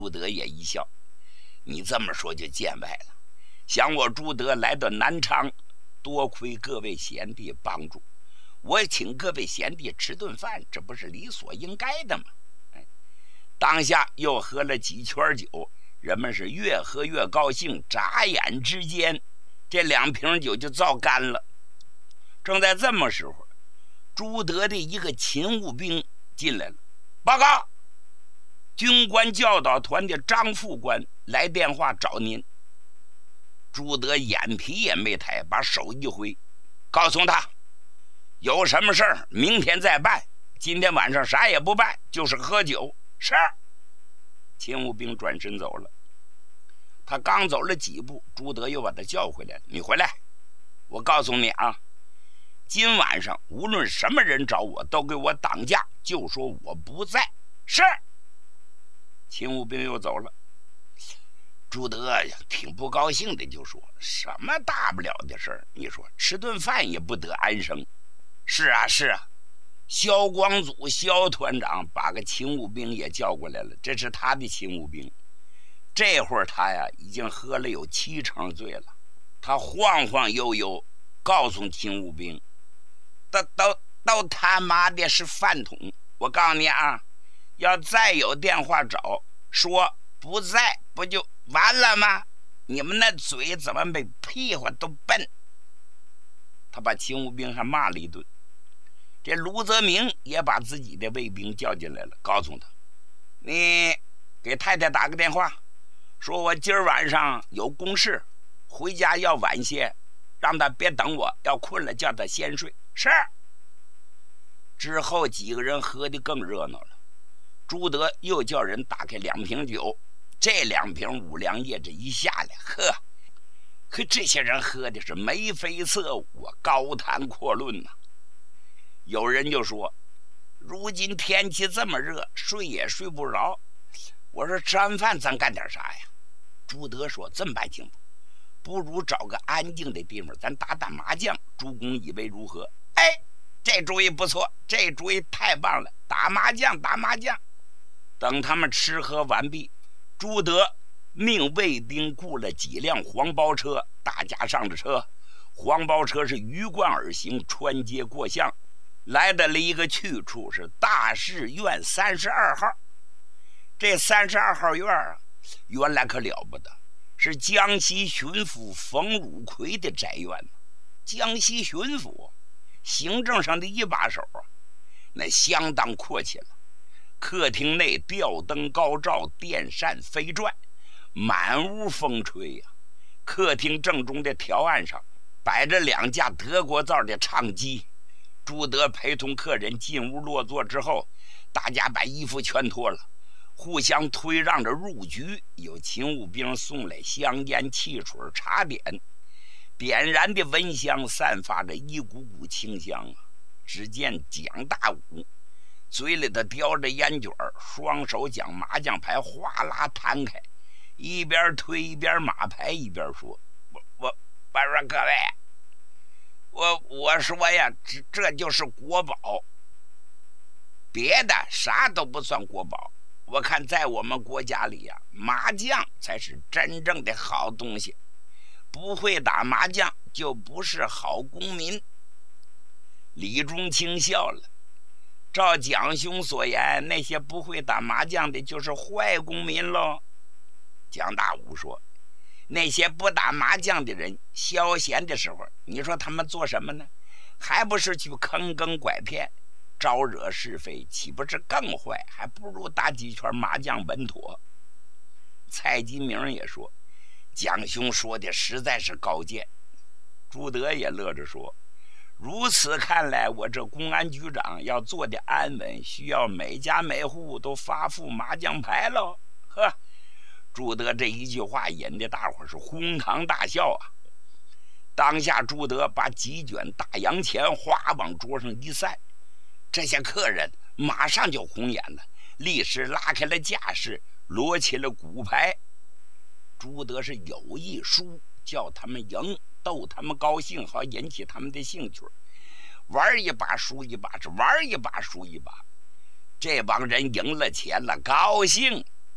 朱德也一笑：“你这么说就见外了。想我朱德来到南昌，多亏各位贤弟帮助，我请各位贤弟吃顿饭，这不是理所应该的吗？”当下又喝了几圈酒，人们是越喝越高兴，眨眼之间，这2瓶酒就造干了。正在这么时候，朱德的一个勤务兵进来了，报告，军官教导团的张副官来电话找您。朱德眼皮也没抬，把手一挥，告诉他有什么事儿明天再办，今天晚上啥也不办，就是喝酒。是。勤务兵转身走了。他刚走了几步，朱德又把他叫回来了：“你回来，我告诉你啊，今晚上无论什么人找我，都给我挡驾，就说我不在。”是。勤务兵又走了。朱德呀，挺不高兴的，就说：“什么大不了的事儿？你说吃顿饭也不得安生。”是啊，是啊。萧光祖萧团长把个勤务兵也叫过来了，这是他的勤务兵。这会儿他呀已经喝了有7成醉了，他晃晃悠悠告诉勤务兵：“都他妈的是饭桶！我告诉你啊，要再有电话找说不在，不就完了吗？你们那嘴怎么比屁股都笨？”他把勤务兵还骂了一顿。这卢泽明也把自己的卫兵叫进来了，告诉他：“你给太太打个电话，说我今儿晚上有公事，回家要晚些，让他别等我，要困了叫他先睡。”是。之后几个人喝得更热闹了。朱德又叫人打开2瓶酒，这2瓶五粮液这一下来，可这些人喝的是眉飞色舞，高谈阔论呐。有人就说：“如今天气这么热，睡也睡不着。”我说：“吃完饭咱干点啥呀？”朱德说：“这么办行不如找个安静的地方，咱打打麻将。”朱公以为如何？哎，这主意不错，这主意太棒了！打麻将，打麻将。等他们吃喝完毕，朱德命卫兵雇了几辆黄包车，大家上了车。黄包车是鱼贯而行，穿街过巷。来到了一个去处，是大士院32号。这32号院啊，原来可了不得，是江西巡抚冯汝奎的宅院。江西巡抚，行政上的一把手啊，那相当阔气了。客厅内吊灯高照，电扇飞转，满屋风吹呀。客厅正中的条案上摆着2架德国造的唱机。朱德陪同客人进屋落座之后，大家把衣服全脱了，互相推让着入局。有勤务兵送来香烟、汽水、茶点，点燃的蚊香散发着一股股清香啊。只见蒋大武嘴里头叼着烟卷，双手将麻将牌哗啦摊开，一边推一边码牌，一边说：“我说各位，我说呀，这就是国宝，别的啥都不算国宝。我看在我们国家里呀，麻将才是真正的好东西，不会打麻将就不是好公民。”李中清笑了：“照蒋兄所言，那些不会打麻将的就是坏公民喽。”蒋大武说：“那些不打麻将的人消闲的时候，你说他们做什么呢？还不是去坑坑拐骗，招惹是非，岂不是更坏？还不如打几圈麻将稳妥。”蔡金明也说：“蒋兄说的实在是高见。”朱德也乐着说：“如此看来，我这公安局长要做的安稳，需要每家每户都发副麻将牌喽。”呵，朱德这一句话引得大伙是哄堂大笑啊。当下朱德把几卷大洋钱哗往桌上一散，这些客人马上就红眼了，立时拉开了架势，摞起了骨牌。朱德是有意输，叫他们赢，逗他们高兴，好引起他们的兴趣。玩一把输一把，是玩一把输一把。这帮人赢了钱了，高兴。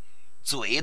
嘴